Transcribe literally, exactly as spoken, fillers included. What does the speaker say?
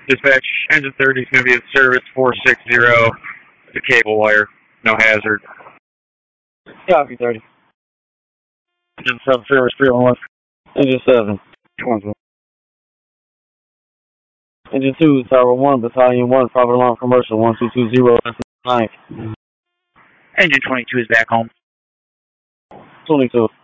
Dispatch, engine thirty is going to be at service four six zero. The cable wire, no hazard. Copy thirty. Engine seven, service three one one. Engine seven. Engine two, Tower one, Battalion one, Private Alarm Commercial one two two zero nine. Engine twenty-two is back home. twenty-two.